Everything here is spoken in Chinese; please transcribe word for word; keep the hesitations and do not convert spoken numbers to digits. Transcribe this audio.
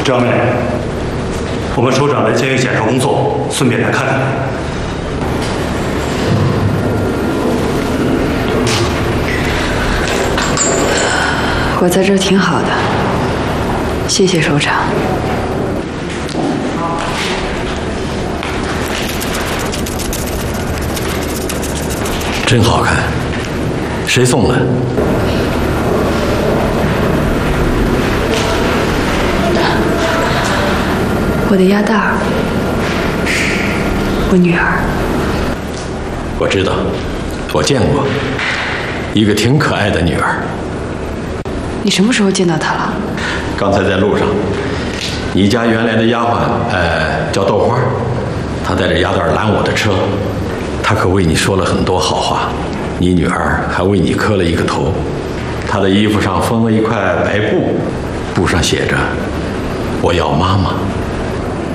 张妹，我们首长来监狱检查工作，顺便来看看你。 我在这儿挺好的，谢谢首长。 真好看，谁送的？ 我的鸭蛋儿，我女儿。 我知道，我见过，一个挺可爱的女儿。 你什么时候见到她了？ 刚才在路上，你家原来的丫鬟，呃，叫豆花，她带着鸭蛋拦我的车，她可为你说了很多好话。你女儿还为你磕了一个头，她的衣服上封了一块白布，布上写着“我要妈妈”。